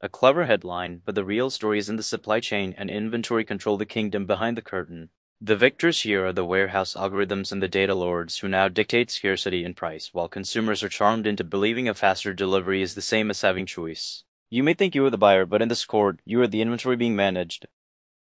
A clever headline, but the real story is in the supply chain and inventory control, the kingdom behind the curtain. The victors here are the warehouse algorithms and the data lords who now dictate scarcity and price, while consumers are charmed into believing a faster delivery is the same as having choice. You may think you are the buyer, but in this court, you are the inventory being managed.